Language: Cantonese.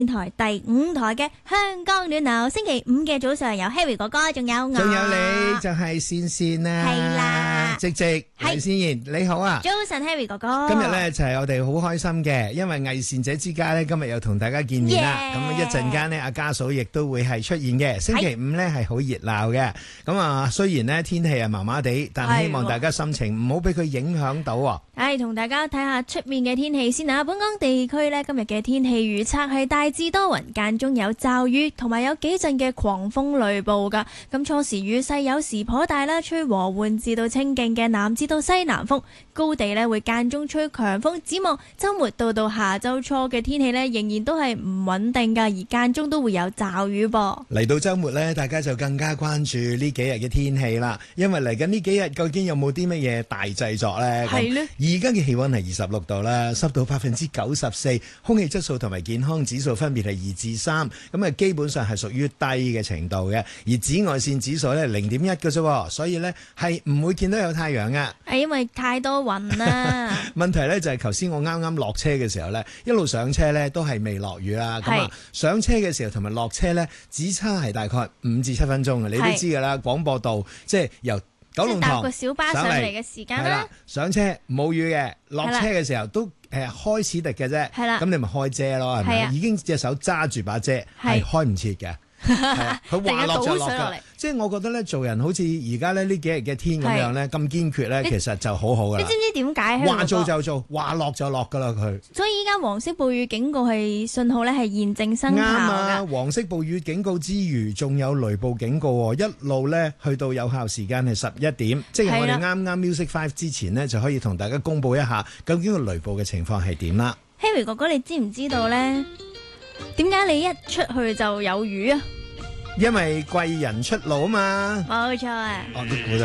台第5台嘅香港暖流，星期5嘅早上有 Harry 哥哥，仲有我， 仲有你就係善善啦， 係啦， 直直魏善言你好啊， 早晨 Harry 哥哥， 今日咧就係我哋好開心嘅，因為偽善者之家咧今日又同大家見面啦，咁一陣間咧阿家嫂亦都會係出現嘅，星期5咧係好熱鬧嘅，咁啊雖然咧天氣係麻麻地，但係希望大家心情唔好俾佢影響到。 同大家睇下出面嘅天氣先啊！本港地區呢，今日嘅天氣預測係大致多雲，間中有驟雨，同埋有幾陣嘅狂風雷暴噶。咁初時雨勢有時頗大啦，吹和緩至到清勁嘅南至到西南風，高地呢會間中吹強風。展望週末到下週初嘅天氣呢，仍然都係唔穩定噶，而間中都會有驟雨噃。 嚟到週末呢，大家就更加關注呢幾日嘅天氣啦，因為嚟緊呢幾日究竟有冇啲乜嘢大製作呢？ 係呢。 而家嘅氣溫係26度啦，濕度94%，空氣質素同埋健康指數分別係2至3，咁啊基本上係屬於低嘅程度嘅。而紫外線指數咧0.1嘅啫，所以咧係唔會見到有太陽嘅。 係因為太多雲啦。 問題咧就係頭先我啱啱落車嘅時候咧，一路上車咧都係未落雨啦。咁啊上車嘅時候同埋落車咧，只差係大概5至7分鐘嘅，你都知㗎啦。廣播道即係由九龍塘搭個小巴上嚟嘅時間啦， 上車冇雨嘅，落車嘅時候都開始滴嘅啫。係啦，咁你咪開遮咯，係咪？已經隻手揸住把遮，係開唔切嘅。佢話落就落㗎，即係我覺得咧，做人好似而家咧呢幾日嘅天咁樣咧，咁堅決咧，其實就好好㗎。你知唔知點解？話做就做，話落就落㗎啦佢。所以依家黃色暴雨警告係信號咧係現正生效㗎。啱啊！黃色暴雨警告之餘，仲有雷暴警告喎，一路咧去到有效時間係11點，即係我哋啱啱 Music 5之前呢，就可以同大家公佈一下究竟個雷暴嘅情況係點啦。Harry 哥哥，你知唔知道咧？點解你一出去就有雨啊？因為貴人出路啊嘛。冇錯啊。